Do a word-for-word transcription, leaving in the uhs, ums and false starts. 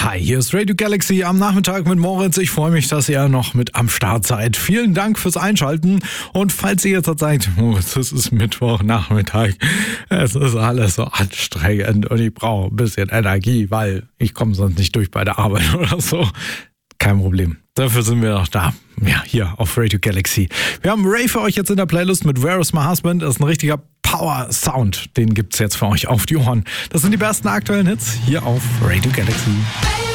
Hi, hier ist Radio Galaxy am Nachmittag mit Moritz. Ich freue mich, dass ihr noch mit am Start seid. Vielen Dank fürs Einschalten. Und falls ihr jetzt sagt, Moritz, es ist Mittwochnachmittag, es ist alles so anstrengend und ich brauche ein bisschen Energie, weil ich komme sonst nicht durch bei der Arbeit oder so. Kein Problem. Dafür sind wir noch da. Ja, hier auf Radio Galaxy. Wir haben Ray für euch jetzt in der Playlist mit Where is my husband? Das ist ein richtiger Power-Sound. Den gibt's jetzt für euch auf die Ohren. Das sind die besten aktuellen Hits hier auf Radio Galaxy.